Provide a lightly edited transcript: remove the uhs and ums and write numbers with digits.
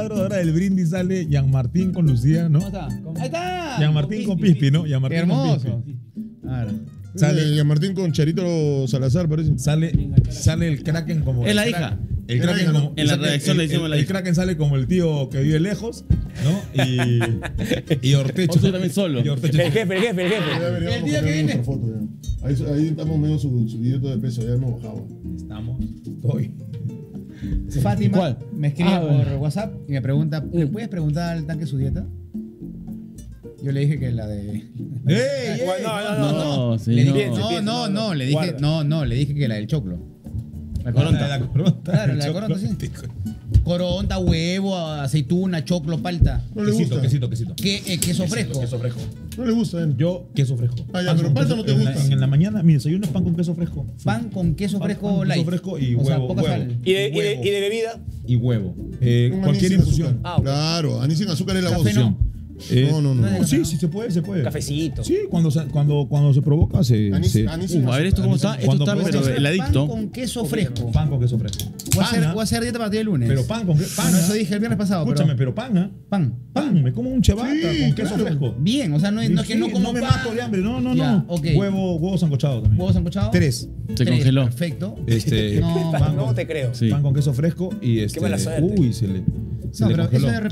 Ahora del brindis sale Gianmartín con Lucía, ¿no? ¿Cómo está? Ahí está. Gianmartín con Pispi, ¿no? Qué Gianmartín con hermoso. Pispi. Claro. Sale- Y a Martín con Charito Salazar, parece. Sale el Kraken como... Es la el hija. El Kraken como... En la sale- redacción le decimos la el hija. Kraken sale como el tío que vive lejos, ¿no? Y Ortecho... Otro también solo. Y Ortecho... El jefe. Ya deberíamos El día que poner viene. nuestra foto, ya. Ahí estamos medio subido de peso, ya hemos bajado. Estamos... Estoy... Fátima ¿Cuál? me escribe Ah, por bueno. WhatsApp y me pregunta, ¿le puedes preguntar al tanque su dieta? Yo le dije que la de... ¡Ey! No, sí, Le no. dije, no, le dije, no, le dije que la del choclo. La coronta. La coronta. Claro, la coronta, sí. Coronta, huevo, aceituna, choclo, palta. No le gusta. Quesito. Queso fresco. Queso fresco. No le gusta, ¿eh? Yo, queso fresco. Ah, ya, Pan pero con palta queso- no te en la- gusta. En la mañana, mi desayuno es pan con queso fresco. Pan con queso Pan fresco con light. queso fresco y O sea, huevo. poca sal. ¿Y de bebida? Y huevo. Un Cualquier anís sin infusión. azúcar. Ah, ok. Claro, anís sin azúcar es la Café voz. no. No. Sí, sí, se puede. Cafecito. Sí, cuando se provoca, se. Anís, se- anís sin A ver, ¿esto cómo está? Esto Cuando está, pruebas pero hacer el adicto. Pan con queso fresco. Pan con queso fresco. Voy a hacer, Pana, voy a hacer dieta a partir del lunes. pero pan con queso. Bueno, eso dije el viernes pasado. Escúchame, pero pana. Pan. Me como un chabata Sí, con queso claro. fresco. Bien, o sea, no es que no como me pan. mato de hambre. No. Ya, ok. Huevo sancochado también. ¿Huevos sancochados? 3. Se congeló. Perfecto. Este, No, pan No con- te creo. Sí. pan con queso fresco y mala suerte. Uy, se le No, pero congeló. eso de